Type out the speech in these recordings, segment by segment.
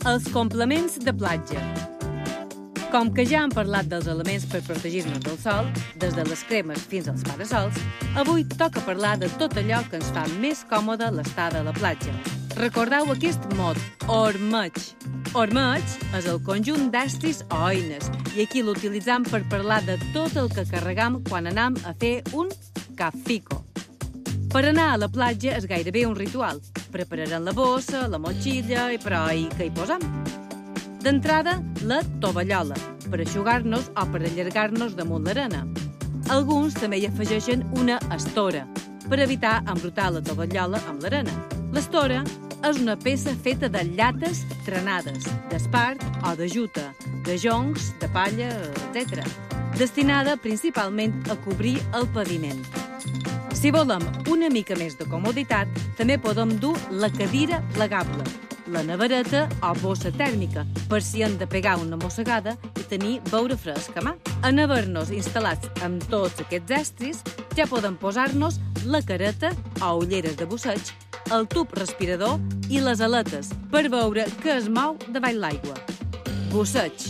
Els complements de platja. Com que ja hem parlat dels elements per protegir-nos del sol, des de les cremes fins als parasols, avui toca parlar de tot allò que ens fa més còmode l'estada a la platja. Recordeu aquest mot, ormeig. Ormeig és el conjunt d'estris o eines i aquí l'utilitzam per parlar de tot el que carregam quan anam a fer un cafico. Per anar a la platja és gairebé un ritual. Prepararem la bossa, la motxilla i però què hi posam? D'entrada, la tovallola, per eixugar-nos o per allargar-nos damunt l'arena. Alguns també hi afegeixen una estora, per evitar embrutar la tovallola amb l'arena. L'estora és una peça feta de llates trenades, d'espart o de juta, de joncs, de palla, etc., destinada principalment a cobrir el paviment. Si volem una mica més de comoditat, també podem dur la cadira plegable, la nevereta o bossa tèrmica, per si hem de pegar una mossegada i tenir beure fresc a mà. En haver-nos instal·lats amb tots aquests estris, ja podem posar-nos la careta o ulleres de busseig, el tub respirador i les aletes per veure què es mou davall l'aigua. Busseig.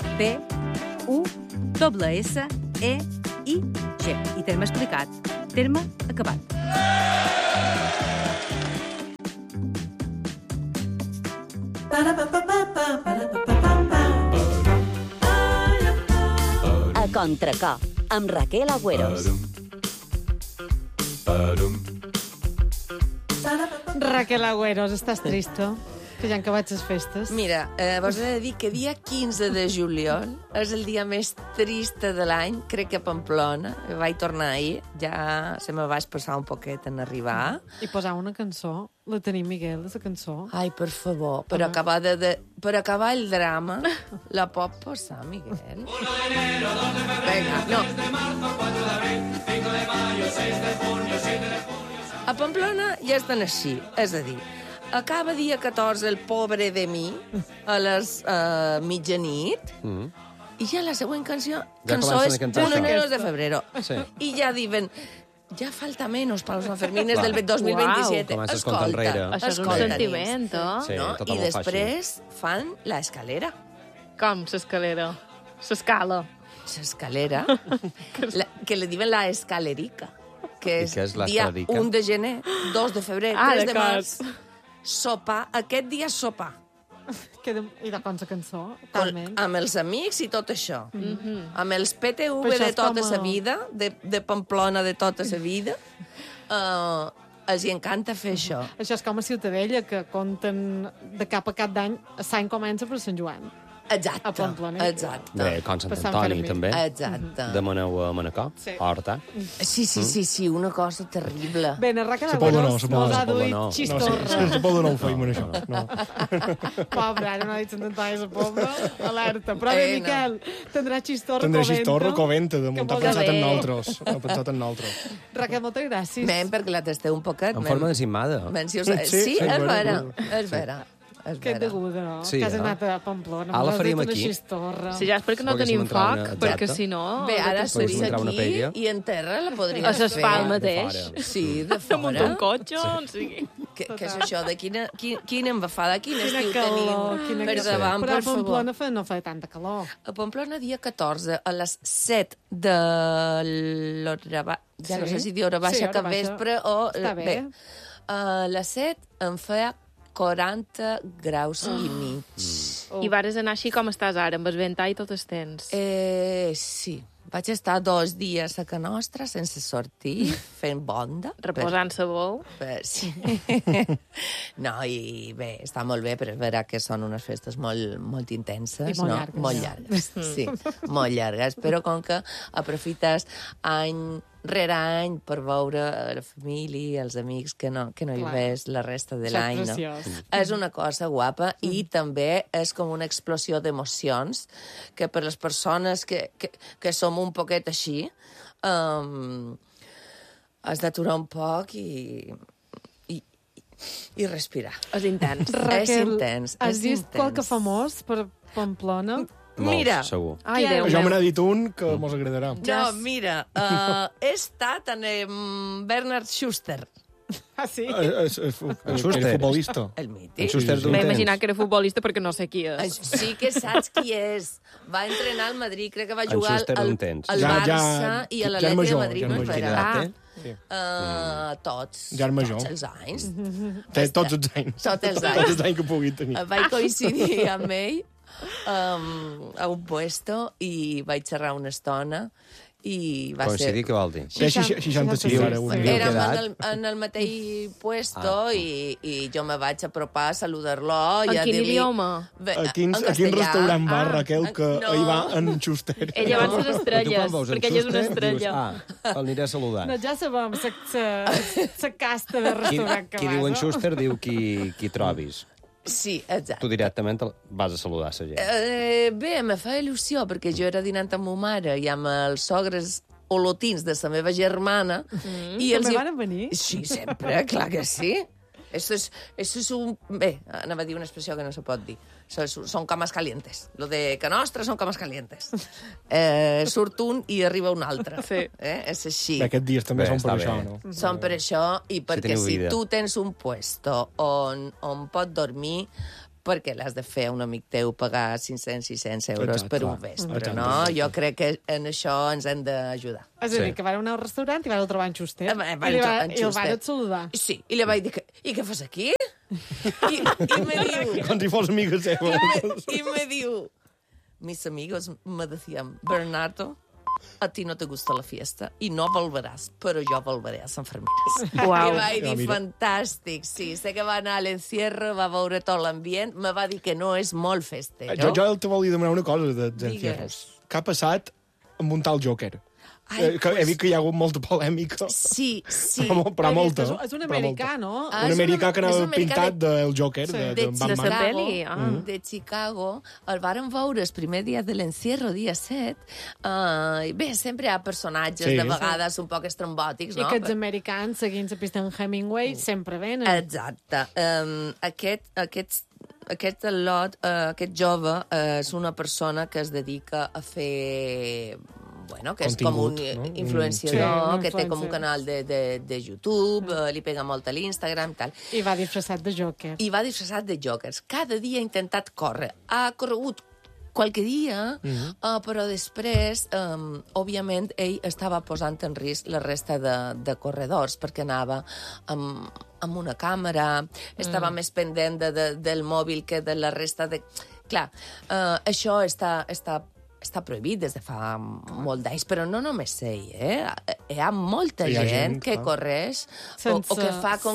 B-U-S-S-E-I-G. I terme explicat. Terme acabat. A Contracor, amb Raquel Agüeros. Raquel Agüeros, estàs trista? Que ja han acabat les festes. Mira, vos he de dir que dia 15 de juliol és el dia més trist de l'any, crec que a Pamplona. Vaig tornar ahir, ja se me va passar un poquet en arribar. I posar una cançó, la tenim, Miguel, la cançó. Ai, per favor, per acabar el drama, la pot posar, Miguel? Vinga, no. A Pamplona ja estan així, és a dir, acaba dia 14 el pobre de mi a les mitjanit i ja la següent cançó és Buenos de febrero. Sí. I ja diuen, ja falta menos para los Sanfermines del 2027. Comença a escoltar enrere. Això és un sentiment, oh? Sí, no? tot I molt després fan l'escalera. Com, l'escalera? L'escala. L'escalera, que li diuen la escalerica, que és què és dia l'escalerica? 1 de gener, 2 de febrer, 3 de març. Sopar, aquest dia sopar. I de com la cançó, Talment. talment. Amb els amics i tot això. Amb els PTV Però això de és tota com sa vida, de Pamplona de tota sa vida, els hi encanta fer això. Això és com a Ciutadella, que compten de cap a cap d'any, l'any comença per Sant Joan. Exacte. A Pamplona. Exacte. Bé, com Sant Per Sant Antoni, Fermí. també. Exacte. Demaneu a Manacor, Sí. a Horta. Sí, una cosa terrible. Bé, la Raquel Se pot donar, Agüeros se pot nos donar, ha se pot duit donar. xistorra. Se pot donar un feim en això. No. Pobre, ara no ha dit Sant Antoni, la pobra. Alerta. Però bé, No. Miquel, tindrà xistorra Tindré coventa. xistorra coventa, damunt. Que Ha molt pensat bé. en nosaltres. Ha pensat en nosaltres. Raquel, moltes gràcies. Men, perquè la tasteu un poquet. En forma de cimada. Sí, Sí, sí, és bueno, vera. bueno. És vera. És Que vera. deguda, no? Sí, que has eh? anat a Pamplona. Ah, la m'has faríem dit una aquí? xistorra. Si ja és perquè no Poguéssim tenim entrar foc, una- perquè exacte. si no... Bé, ara Podríem surts entrar una aquí paella. i en terra la podries A s'espal fer. mateix. fora. Sí, de Damunt fora. un cotxe, on sigui. Què és això? De quina embafada, quin Quina estiu calor, tenim? quina Per calor. davant, Però per a favor. Pamplona no fa tanta calor. A Pamplona, dia 14, a les 7 de l'hora baixa, ja no Sí. sé si dir hora baixa, Sí, hora cap baixa. vespre o... Està bé. A les 7 em feia 40 graus i mig. I vares anar així com estàs ara, amb el ventall i tot el temps. Sí. Vaig estar 2 dies a Can Nostra sense sortir, fent bonda. Reposant-se vol. Sí. No, i bé, està molt bé, però és vera que són unes festes molt intenses, I molt no? llargues. Molt llargues, sí, molt llargues. Però com que aprofites any rere any per veure la família, els amics que no hi Clar. ves la resta de Això és l'any, no? preciós. És una cosa guapa i també és com una explosió d'emocions que per les persones que som un poquet així has d'aturar un poc i respirar. És intens. És intens. has és vist intens. qualque famós per Pamplona? Molts, Mira. segur. Ai, Què? Déu Jo me meu. n'ha dit un que mos agradarà. No, mira, he estat en Bernard Schuster. Ah, sí? Que Schuster. era futbolista. El mític. En Schuster Sí, sí. d'un M'he temps. imaginat que era futbolista perquè no sé qui és. Sí que saps qui és. Va entrenar al Madrid, crec que va En jugar Schuster al d'un temps. al Ja- Barça ja- i a ja és l'Atlètic de major, Madrid, ja és no és major. Quina vera? edat té? Sí. Tots. Ja és major. Tots els anys. Té tots els anys. Tots els anys. Tots els anys que pugui tenir. Vaig coincidir amb ell a un puesto i vaig xerrar una estona i va Coincidir, què vol dir? Té 66 ara. un dia. Érem quedat? en el mateix puesto i jo me vaig apropar a saludar-lo i En a quin dir-li... idioma? A quin restaurant va, Raquel, que no. hi va en Schuster? Ella va ser Tu estrelles, quan veus en perquè ella és una Schuster, estrella. dius, l'aniré a saludar. No, ja sabem la casta de restaurant que Qui vas, diu en no? Schuster diu qui trobis. Sí, exacte. Tu directament vas a saludar la gent. Bé, me fa il·lusió, perquè jo era dinant amb ma mare i amb els sogres olotins de la meva germana. I També van venir? Sí, sempre, clar que sí. Eso es un... Bé, anava a dir una expressió que no se pot dir. Són cames calientes. Lo de que nostra són cames calientes. Surt un i arriba un altre. Sí. És així. Bé, aquests dies també Bé, són per està això, bé. no? Són per això i perquè teniu si vida. tu tens un puesto on pot dormir, perquè l'has de fer a un amic teu pagar 500-600 euros Exacte, per un clar. vespre, Exacte, no? exacte. Jo crec que en això ens hem d'ajudar. És a dir, Sí. que van anar al restaurant i van trobar en Schuster. Van I trobar en el Schuster. van saludar. Sí, i li vaig dir que... I què fas aquí? I me diu... Com si fos amiga seva. Y me dijo, mis amigos me decían, Bernardo, a ti no te gusta la fiesta y no volverás, pero yo volveré a San Fermín. Uau. I vaig dir, mira. fantàstic, sí. Sé que va anar a l'encierro, va veure tot l'ambient, me va dir que no és molt festero. Jo te volia demanar una cosa de Digues. Encierros. Què ha passat amb un tal Joker? Ai, Que he vist que hi ha hagut molta polèmica. Sí. Però molta. És un però americà, molta. no? Ah, Un és americà que és anava un americà pintat del Joker, Sí. de de Batman. De Chicago, peli, de Chicago, el varen veure el primer dia de l'encierro, dia 7. Bé, sempre hi ha personatges, Sí. de vegades un poc estrambòtics, I no? que els americans, seguint la pista en Hemingway, sempre venen. Exacte. Aquest lot, aquest jove, és una persona que es dedica a fer... Bueno, que és com un Contingut, no? influenciador, Sí, que té com un influencer. canal de YouTube, li pega molt a l'Instagram i tal. I va disfressat de Joker. I va disfressat de jokers. Cada dia ha intentat córrer. Ha corregut qualque dia, però després, òbviament, ell estava posant en risc la resta de corredors, perquè anava amb una càmera, estava més pendent del mòbil que de la resta de... Clar, això està prohibit des de fa molt d'anys, però no només ell, Hi ha molta Hi ha gent gent, que clar. correix o que fa com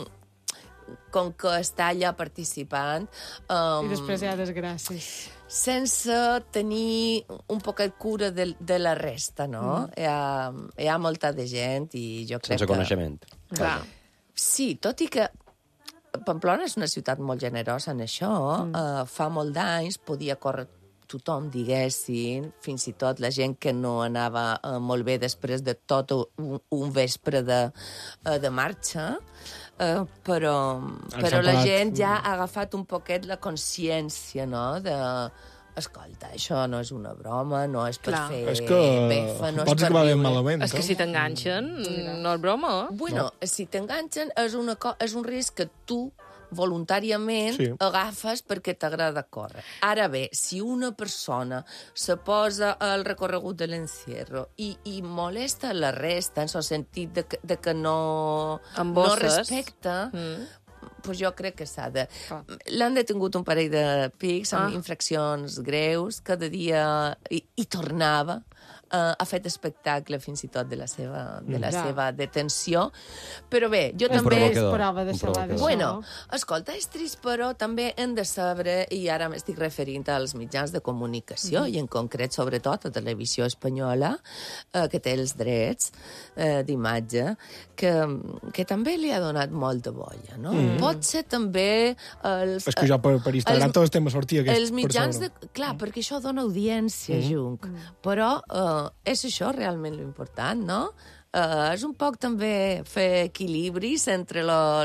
que està allà participant I després hi ha desgràcies. sense tenir un poquet cura de la resta, no? Hi ha molta de gent i jo crec Sense coneixement. Clar. Sí, tot i que Pamplona és una ciutat molt generosa en això. Fa molt d'anys podia córrer tothom, diguessin, fins i tot la gent que no anava molt bé després de tot un vespre de marxa, però la gent ja ha agafat un poquet la consciència, no?, escolta, això no és una broma, no és per Clar. fer És que befa, no és pots per acabar ben riure. malament. És que si t'enganxen, no és broma. Bueno, si t'enganxen és un risc que tu voluntàriament Sí. agafes perquè t'agrada córrer. Ara bé, si una persona se posa al recorregut de l'encierro i molesta la resta en el sentit de que no Embosses. respecta, pues jo crec que s'ha de... L'han detingut un parell de pics amb infraccions greus, cada dia hi tornava. Ha fet espectacle fins i tot de la seva detenció. Però bé, jo Un també... provocador. Esperava de Un saber provocador. d'això. Bueno, escolta, és trist, però també hem de saber, i ara m'estic referint als mitjans de comunicació, i en concret, sobretot, a Televisió Espanyola, que té els drets d'imatge, que també li ha donat molta bolla, no? Pot ser també... És que jo per Instagram tot el tema sortia aquesta Els mitjans persona. Clar, perquè això dona audiència, Junc. Però és això realment l'important, no? És un poc també fer equilibris entre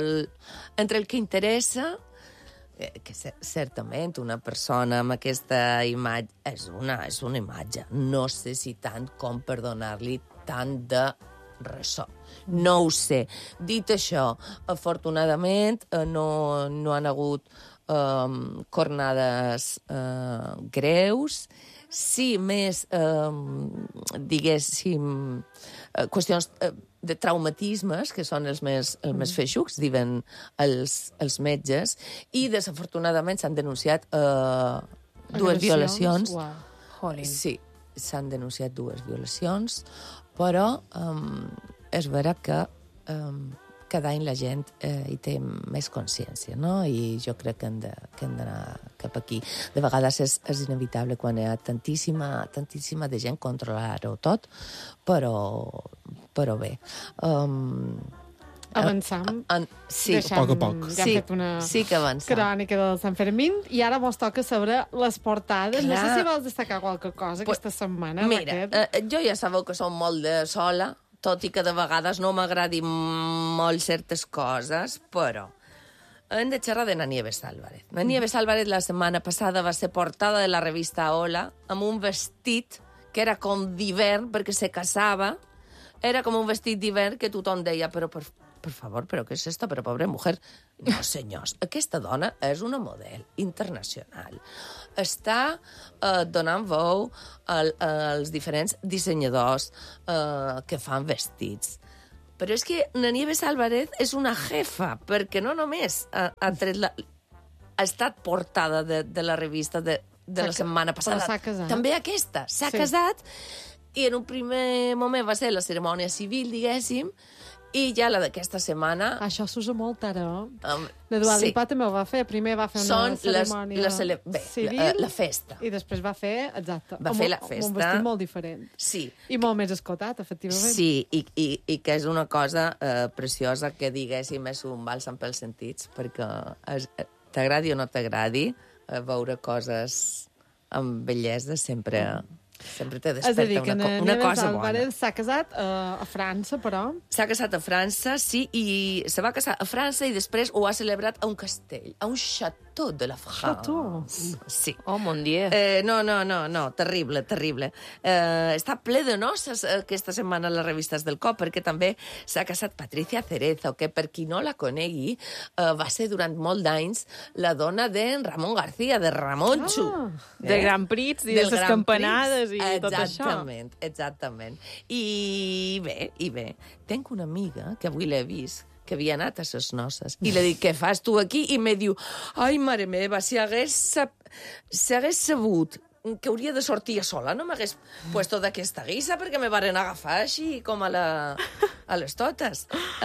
el que interessa, que certament una persona amb aquesta imatge és una imatge. No sé si tant com per donar-li tant de ressò. No ho sé. Dit això, afortunadament no han hagut cornades greus. Sí, més, diguéssim, qüestions de traumatismes, que són els més feixucs, diuen els metges, i desafortunadament s'han denunciat dues violacions. Sí, s'han denunciat dues violacions, però és vera que cada any la gent hi té més consciència, no? I jo crec que hem d'anar cap aquí. De vegades és inevitable quan hi ha tantíssima de gent controlar-ho tot, però bé. Avançam. Sí, a poc a poc. Ja hem fet una crònica del Sant Fermín i ara mos toca saber les portades. No sé si vols destacar qualque cosa aquesta setmana. Mira, jo ja sabeu que som molt de sola, tot i que de vegades no m'agradin molt certes coses, però hem de xerrar de Nieves Álvarez. Nieves Álvarez la setmana passada va ser portada de la revista Hola amb un vestit que era com d'hivern perquè se casava. Era com un vestit d'hivern que tothom deia, però per favor, però què és esto? Però pobre mujer. No, senyors, aquesta dona és una model internacional. Està donant veu als diferents dissenyadors que fan vestits. Però és que Nieves Álvarez és una jefa, perquè no només ha estat portada de la revista de la setmana passada. Però s'ha casat. També aquesta. S'ha casat i en un primer moment va ser la cerimònia civil, diguéssim, i ja la d'aquesta setmana... Això s'usa molt ara, La Dua Lipa també ho va fer. Primer va fer una cerimònia civil... La festa. I després va fer, exacte, va fer la festa. Un vestit molt diferent. Sí. I molt més escotat, efectivament. Sí, i que és una cosa preciosa que, diguéssim, és un bàlsam pels sentits, perquè t'agradi o no t'agradi, veure coses amb bellesa sempre te desperta una cosa bona. S'ha casat a França, però... S'ha casat a França, sí, i se va casar a França i després ho ha celebrat a un castell, a un château de la France. Sí. Oh, mon Dieu. No, terrible. Està ple de noces aquesta setmana a les revistes del cop, perquè també s'ha casat Patricia Cerezo, que per qui no la conegui, va ser durant molt d'anys la dona de Ramon García, de Ramonxo. De Grand Prix i de les campanades i tot això. Exactament. I bé, tenc una amiga que avui l'he vist, que havia anat a ses noces, i li dic, què fas tu aquí? I me diu, ai, mare meva, si hagués sabut que hauria de sortir sola, no m'hagués puesto d'aquesta guisa, perquè me varen agafar així com a les totes.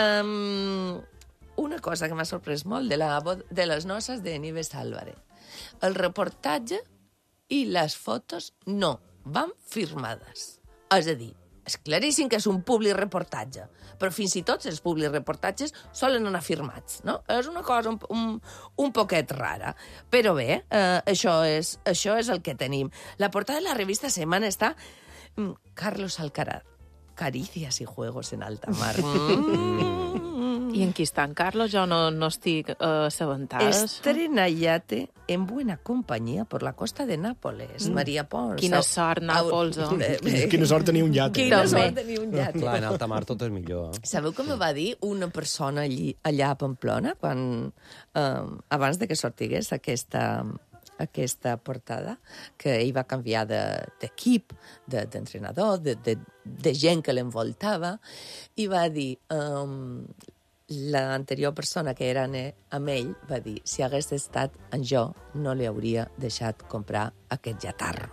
Una cosa que m'ha sorprès molt de les noces de Nieves Álvarez. El reportatge i les fotos no van firmades. És a dir, és claríssim que és un public reportatge, però fins i tot els public reportatges solen anar firmats, no? És una cosa un poquet rara. Però bé, això és el que tenim. La portada de la revista Semana està Carlos Alcaraz, Caricias y juegos en alta mar. I en qui està en Carlos? Jo no estic assabentada. Estrena yate en buena compañía por la costa de Nápoles. Maria Pons. Quina sort, Nàpols. Quina sort tenir un iate. Clar, en alta mar tot és millor. Sabeu què me va dir una persona allà a Pamplona, abans de que sortigués aquesta portada, que ell va canviar d'equip, d'entrenador, de gent que l'envoltava, i va dir... L'anterior persona que era amb ell va dir, si hagués estat en jo, no li hauria deixat comprar aquest jatarro.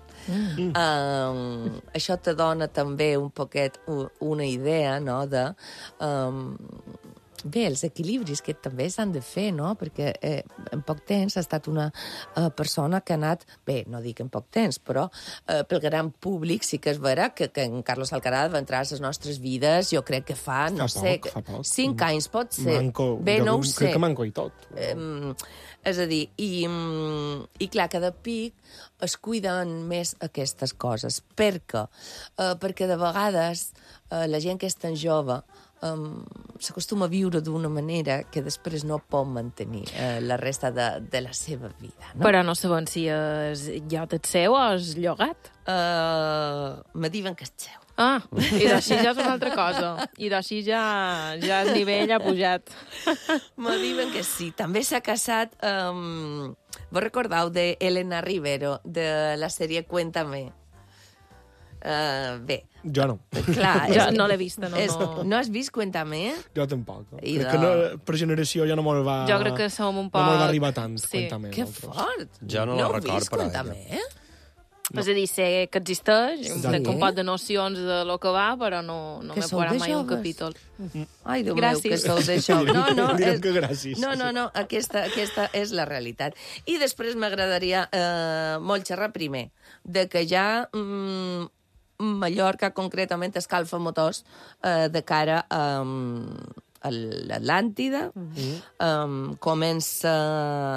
Això te dona també un poquet una idea, no?, de... Bé, els equilibris que també s'han de fer, no?, perquè en poc temps ha estat una persona que ha anat... Bé, no dic en poc temps, però pel gran públic sí que és vera que en Carlos Alcaraz va entrar a les nostres vides, jo crec que fa 5 anys, pot ser. Bé, no ho sé. Crec que manco i tot. És a dir, i clar, cada pic es cuiden més aquestes coses. Per què? Perquè de vegades la gent que és tan jove s'acostuma a viure d'una manera que després no pot mantenir la resta de la seva vida. No? Però no sabem si és llot el seu o és llogat. Me diuen que és seu. Ah, i d'així ja és una altra cosa. I d'així ja el nivell ha pujat. Me diuen que sí. També s'ha casat... Vos recordeu de Elena Rivero, de la sèrie Cuéntame? Bé. Jo no. Clar, Jo no l'he vista, no. No has vist Cuéntame? Jo tampoc. Crec que per generació ja no me'l va... Jo crec que som un poc... No me'l va arribar tant, sí. Cuéntame. Que fort! Jo no la record, però... Cuéntame? No. És a dir, sé que existeix, Exacte. un pot de nocions de lo que va, però no m'he parat mai un capítol. Ai, Déu meu, que sou d'això. Direm que gràcies. No, aquesta és la realitat. I després m'agradaria molt xerrar primer de que ja Mallorca concretament escalfa motors de cara a l'Atlàntida. Comença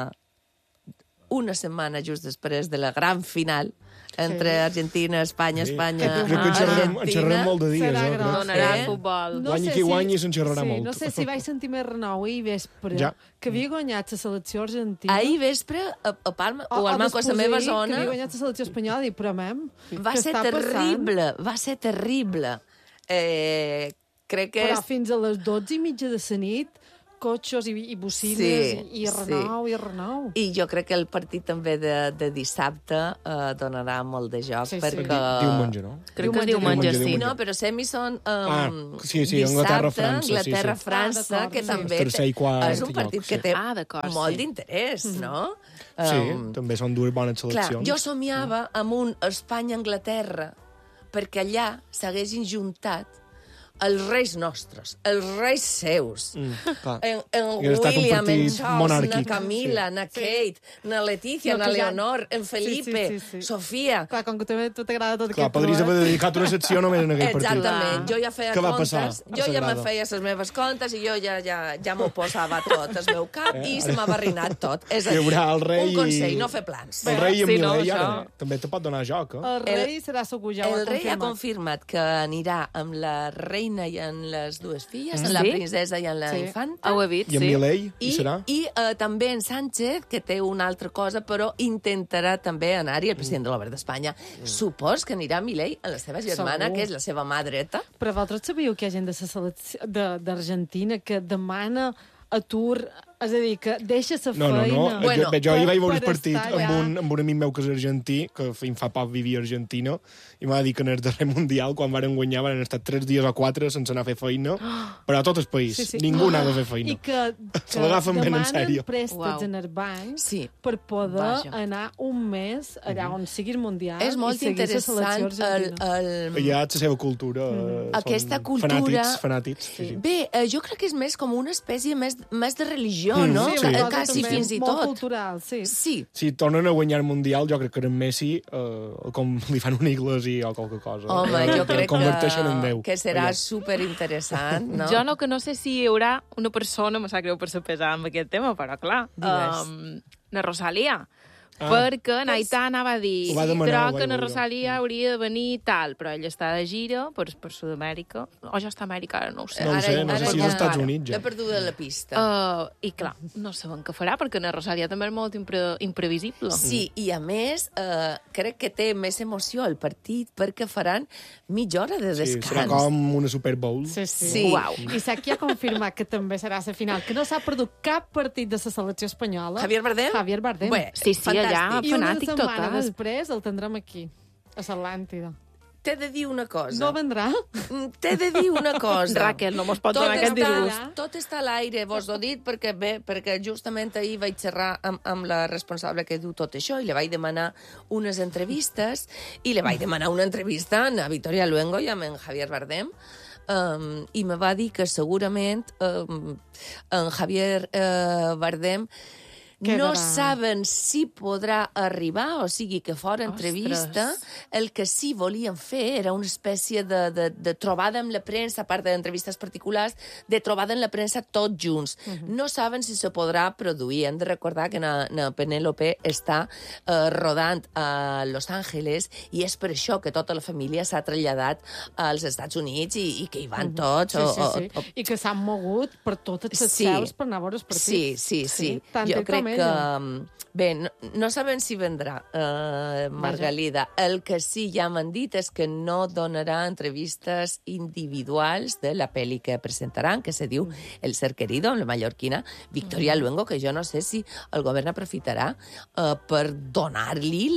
una setmana just després de la gran final entre Argentina, Espanya, Argentina. En xerrarem molt de dies. Serà gros. Donarà futbol. Guanyi qui guanyi, se'n xerrarà molt. No sé si vaig sentir més renou ahir vespre, que havia guanyat la selecció argentina. Ahir vespre, a Palma, o al Manco, a la meva zona... Que havia guanyat la selecció espanyola, i però, va ser terrible. Crec que però fins a les 12:30 de la nit, cotxos i bocines, i renou. I jo crec que el partit també de dissabte donarà molt de joc, perquè... Diumenge, no? Crec que és diumenge, sí. No, però semis són Anglaterra-França, Anglaterra-França, que també és un partit que té molt d'interès, no? Sí, també són dues bones seleccions. Clar, jo somiava amb un Espanya-Anglaterra, perquè allà s'haguessin juntat els reis nostres, els reis seus. En William, en Charles, na Camila, na Kate, na Letícia, na Leonor, en Felipe, Sofia... Clar, com que també t'agrada tot aquest... Clar, podries haver dedicat una secció només en aquell partit. Exactament, jo ja feia comptes, jo ja me feia les meves comptes i jo ja m'ho posava tot al meu cap i se m'ha barrinat tot. És a dir, un consell, no fer plans. El rei en Milei també te pot donar joc, El rei serà segur, ja ho ha confirmat. El rei ha confirmat que anirà amb la reina i en les dues filles, en la princesa i en la infanta. Ho he vist, sí. I en Milei, hi serà? I també en Sánchez, que té una altra cosa, però intentarà també anar-hi, el president de l'Obra d'Espanya. Supos que anirà Milei a la seva germana, que és la seva mà dreta. Però vosaltres sabíeu que hi ha gent d'Argentina que demana atur, és a dir, que deixa la feina... No. Jo hi vaig veure el partit amb un amic meu que és argentí, que fa poc vivia a Argentina, i m'ha dit que en el darrer Mundial, quan varen guanyar, van estar 3 dies o 4 sense anar a fer feina, però a tot el país. Ningú anava a fer feina. I que demanen préstecs en el banc per poder anar un mes allà on sigui el Mundial. És molt interessant allà la seva cultura. Aquesta cultura... Fanàtics. Bé, jo crec que és més com una espècie més de religió, no? Quasi fins i tot. Molt cultural, sí. Si tornen a guanyar el Mundial, jo crec que en Messi, com li fan un igles o qualque cosa. Home, jo crec que serà allà. superinteressant, no? Jo que no sé si hi haurà una persona, me sap greu per ser pesada amb aquest tema, però clar, na Rosalia. Perquè Naità anava a dir crec que na Rosalia hauria de venir tal, però ell està de gira per Sud-amèrica, o ja està a Amèrica, ara no ho sé. No ho sé, no sé si és als Estats Units. L'he perduda la pista. I clar, no sabem què farà, perquè na Rosalia també és molt imprevisible. Sí, i a més, crec que té més emoció el partit, perquè faran mitja hora de descans. Sí, serà com una Super Bowl. Sí. Uau. I sap qui ha confirmat que també serà la final, que no s'ha perdut cap partit de la selecció espanyola. Javier Bardem? Javier Bardem. Bé, sí, allà, fanàtic total. I una setmana després el tindrem aquí, a l'Atlàntida. T'he de dir una cosa. No vendrà? T'he de dir una cosa. Raquel, no mos pot donar aquest disgust. Tot està a l'aire, vos ho he dit, perquè justament ahir vaig xerrar amb la responsable que diu tot això i li vaig demanar unes entrevistes i li vaig demanar una entrevista a Victoria Luengo i amb en Javier Bardem. I me va dir que segurament en Javier Bardem no saben si podrà arribar, o sigui que fora entrevista, el que sí volien fer era una espècie de trobada amb la premsa, a part d'entrevistes particulars, de trobada amb la premsa tots junts. No saben si se podrà produir. Hem de recordar que na Penélope està rodant a Los Angeles i és per això que tota la família s'ha traslladat als Estats Units i que hi van tots. I que s'han mogut per totes les seus per anar a veure els partits. Sí. Tant jo crec que... Bé, no sabem si vendrà, Margalida. El que sí ja m'han dit és que no donarà entrevistes individuals de la pel·li que presentaran, que se diu El ser querido, amb la mallorquina Victoria Luengo, que jo no sé si el govern aprofitarà per donar-li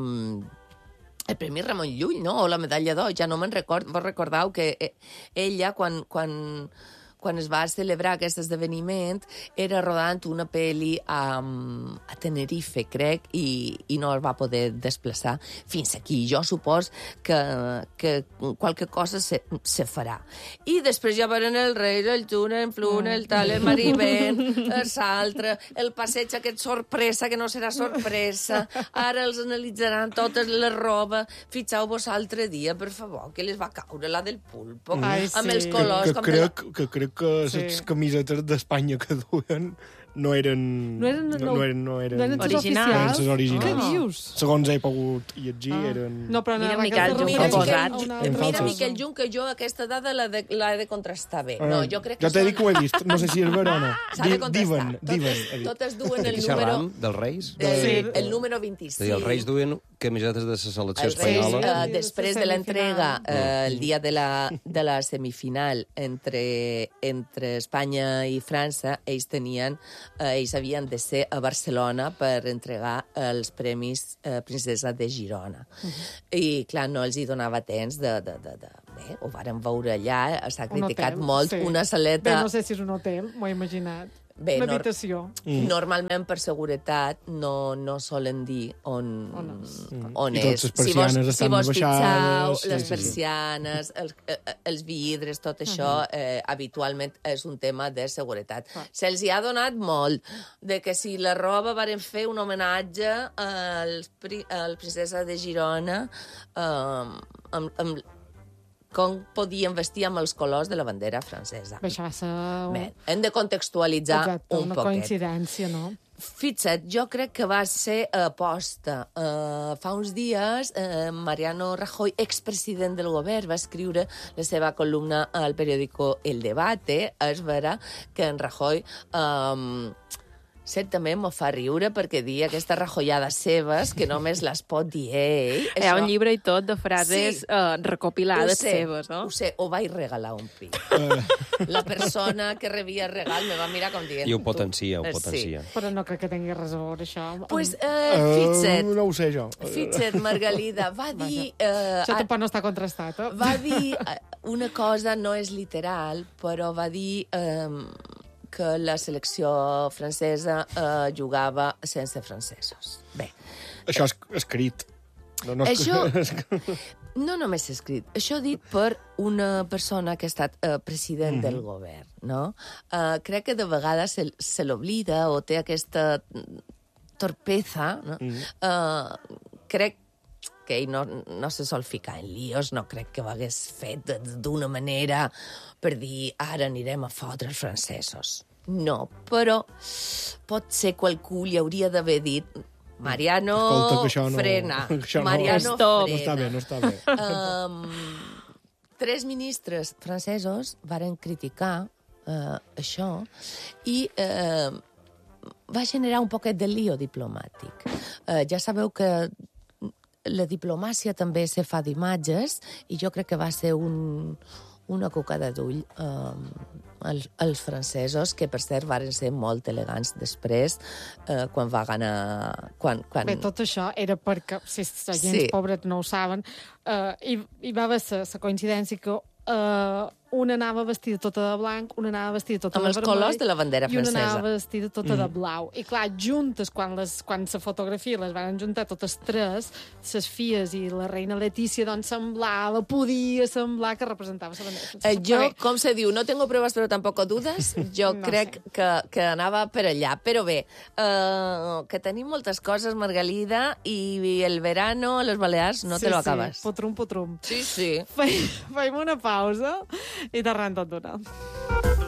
el Premi Ramon Llull, no? O la medalla d'or, ja no me'n recordo. Vos recordeu que ella, quan es va celebrar aquest esdeveniment, era rodant una pel·li a Tenerife, crec, i no es va poder desplaçar fins aquí. Jo supos que qualque cosa se farà. I després ja varen el Reis, el Juna, el Fluna, el tal, el Marivent, l'altre, el passeig aquest sorpresa, que no serà sorpresa. Ara els analitzaran totes la roba. Fixeu-vos l'altre dia, per favor, que les va caure la del pulpo, amb els colors... Que crec que les camisetes d'Espanya que duen no eren originals. Què dius? Segons he pogut llegir, eren... No, però mira Miquel Jung posats. Mira, Miquel Jung, que jo aquesta dada l'he de contrastar bé. No, jo crec que jo t'he dit que ho he vist, no sé si és vera o no. S'ha de contrastar. Totes duen el número... Dels Reis? El número 26. Els Reis duen camisetes de la selecció espanyola. Després de l'entrega, el dia de la semifinal entre Espanya i França, ells havien de ser a Barcelona per entregar els premis Princesa de Girona. I, clar, no els hi donava temps de... Bé, ho vàrem veure allà, s'ha criticat molt una saleta... Bé, no sé si és un hotel, m'ho he imaginat. Bé, una habitació. Normalment, per seguretat, no solen dir on és. Si vos fixeu, les persianes, els vidres, tot això, habitualment és un tema de seguretat. Se'ls hi ha donat molt de que si la roba varen fer un homenatge al Princesa de Girona amb com podien vestir amb els colors de la bandera francesa. Això va ser... Bé, hem de contextualitzar un poquet. Una coincidència, no? Fixa't, jo crec que va ser aposta. Fa uns dies, Mariano Rajoy, expresident del govern, va escriure la seva columna al periòdico El Debate. És vera que en Rajoy... també m'ho fa riure perquè dir aquestes rajollades seves que només les pot dir ell. Hi ha un llibre i tot de frases recopilades seves, no? Ho sé, ho vaig regalar un pic. La persona que rebia el regal me va mirar com dient... I ho potencia, ho potencia. Sí. Però no crec que tingui res a veure, això. Pues, fixa't. No ho sé, jo. Fixa't, Margalida, va dir... Això tampoc no està contrastat, eh? Va dir una cosa, no és literal, però va dir... que la selecció francesa jugava sense francesos. Bé. Això és escrit. Això no només és escrit. Això dit per una persona que ha estat president del govern, no? Crec que de vegades se l'oblida o té aquesta torpeza, no? Crec que ell no se sol ficar en líos, no crec que ho hagués fet d'una manera per dir ara anirem a fotre els francesos. No, però pot ser qualcú li hauria d'haver dit Mariano, frena. Mariano, frena. No està bé. 3 ministres francesos varen criticar això i va generar un poquet de lío diplomàtic. Ja sabeu que la diplomàcia també se fa d'imatges i jo crec que va ser una cocada d'ull als francesos, que per cert varen ser molt elegants després, quan va ganar... Bé, tot això era perquè, si la gent pobret no ho saben, hi va haver la coincidència que una anava vestida tota de blanc, una anava vestida tota de vermell... Amb els colors de la bandera francesa. I una anava vestida tota de blau. I clar, juntes, quan la fotografia les van juntar totes tres, les filles i la reina Letícia, doncs podia semblar que representava la bandera francesa. Jo, com se diu, no tengo pruebas però tampoco dudes, jo crec que anava per allà. Però bé, que tenim moltes coses, Margalida, i el verano a les Balears no te lo acabes. Sí, potrum. Sí. Fem una pausa i tornem tot d'una.